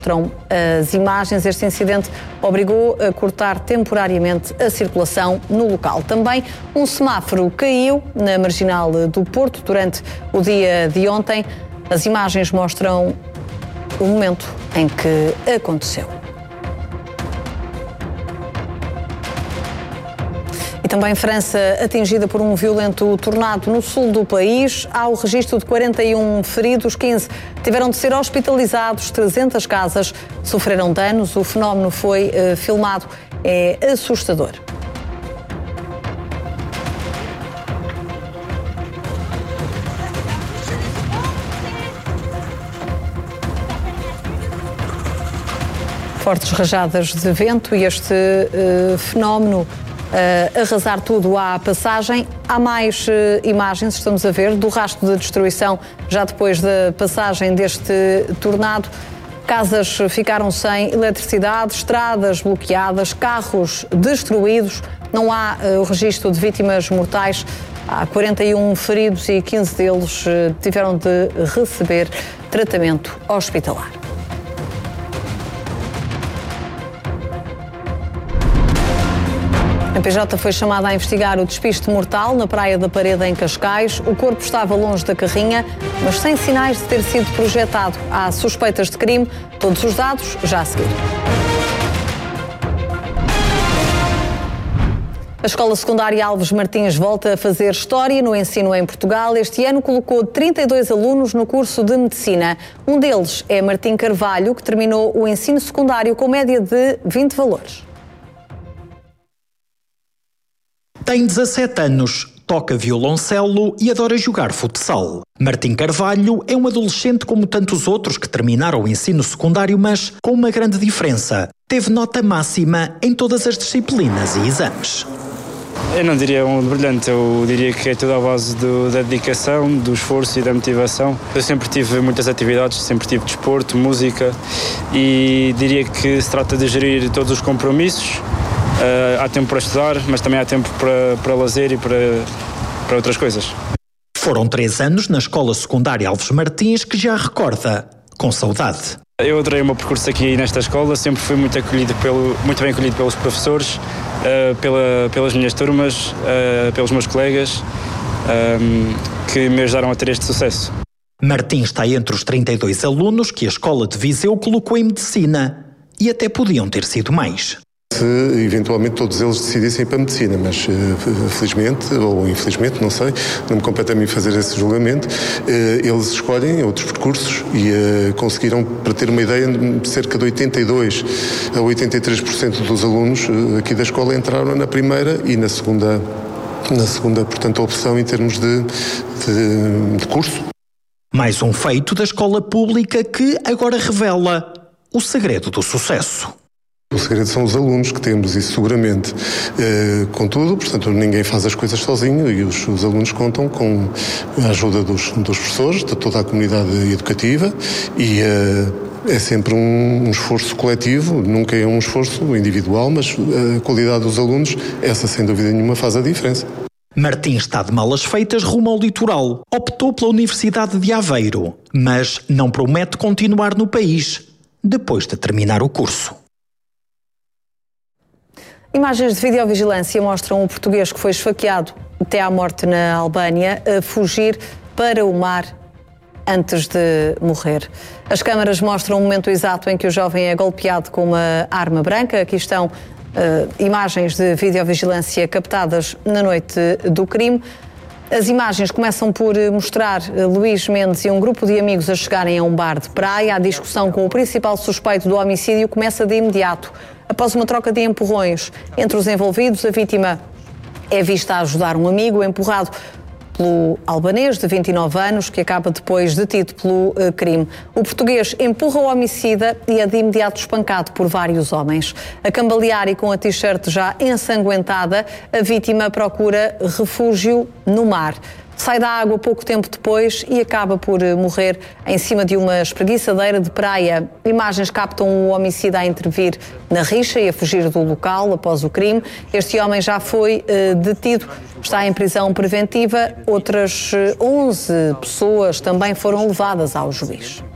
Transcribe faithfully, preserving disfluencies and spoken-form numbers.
Mostram as imagens. Este incidente obrigou a cortar temporariamente a circulação no local. Também um semáforo caiu na Marginal do Porto durante o dia de ontem. As imagens mostram o momento em que aconteceu. E também França atingida por um violento tornado no sul do país. Há o registro de quarenta e um feridos, quinze tiveram de ser hospitalizados, trezentas casas sofreram danos. O fenómeno foi uh, filmado, é assustador. Fortes rajadas de vento e este uh, fenómeno Uh, arrasar tudo à passagem. Há mais uh, imagens, estamos a ver, do rastro de destruição já depois da passagem deste tornado. Casas ficaram sem eletricidade, estradas bloqueadas, carros destruídos. Não há uh, o registro de vítimas mortais. Há quarenta e um feridos e quinze deles uh, tiveram de receber tratamento hospitalar. A P J foi chamada a investigar o despiste mortal na Praia da Parede, em Cascais. O corpo estava longe da carrinha, mas sem sinais de ter sido projetado. Há suspeitas de crime. Todos os dados já a seguir. A Escola Secundária Alves Martins volta a fazer história no ensino em Portugal. Este ano colocou trinta e dois alunos no curso de Medicina. Um deles é Martim Carvalho, que terminou o ensino secundário com média de vinte valores. Tem dezassete anos, toca violoncelo e adora jogar futsal. Martim Carvalho é um adolescente como tantos outros que terminaram o ensino secundário, mas com uma grande diferença. Teve nota máxima em todas as disciplinas e exames. Eu não diria um brilhante, eu diria que é tudo à base do, da dedicação, do esforço e da motivação. Eu sempre tive muitas atividades, sempre tive desporto, música e diria que se trata de gerir todos os compromissos. Uh, há tempo para estudar, mas também há tempo para, para lazer e para, para outras coisas. Foram três anos na Escola Secundária Alves Martins que já recorda com saudade. Eu adorei o meu percurso aqui nesta escola, sempre fui muito, acolhido pelo, muito bem acolhido pelos professores, uh, pela, pelas minhas turmas, uh, pelos meus colegas, um, que me ajudaram a ter este sucesso. Martim está entre os trinta e dois alunos que a Escola de Viseu colocou em Medicina e até podiam ter sido mais. Se eventualmente todos eles decidissem para a medicina, mas felizmente ou infelizmente, não sei, não me compete a mim fazer esse julgamento, eles escolhem outros percursos e conseguiram, para ter uma ideia, cerca de oitenta e dois a oitenta e três por cento dos alunos aqui da escola entraram na primeira e na segunda, na segunda portanto, opção em termos de, de, de curso. Mais um feito da escola pública que agora revela o segredo do sucesso. O segredo são os alunos que temos, isso seguramente. Eh, contudo, portanto, ninguém faz as coisas sozinho e os, os alunos contam com a ajuda dos, dos professores, de toda a comunidade educativa e eh, é sempre um, um esforço coletivo, nunca é um esforço individual, mas a qualidade dos alunos, essa sem dúvida nenhuma faz a diferença. Martim está de malas feitas rumo ao litoral. Optou pela Universidade de Aveiro, mas não promete continuar no país depois de terminar o curso. Imagens de videovigilância mostram um português que foi esfaqueado até à morte na Albânia a fugir para o mar antes de morrer. As câmaras mostram o momento exato em que o jovem é golpeado com uma arma branca. Aqui estão uh, imagens de videovigilância captadas na noite do crime. As imagens começam por mostrar Luís Mendes e um grupo de amigos a chegarem a um bar de praia. A discussão com o principal suspeito do homicídio começa de imediato. Após uma troca de empurrões entre os envolvidos, a vítima é vista a ajudar um amigo empurrado pelo albanês de vinte e nove anos, que acaba depois detido pelo uh, crime. O português empurra o homicida e é de imediato espancado por vários homens. A cambalear e com a t-shirt já ensanguentada, a vítima procura refúgio no mar. Sai da água pouco tempo depois e acaba por morrer em cima de uma espreguiçadeira de praia. Imagens captam o homicida a intervir na rixa e a fugir do local após o crime. Este homem já foi uh, detido, está em prisão preventiva. Outras onze pessoas também foram levadas ao juiz.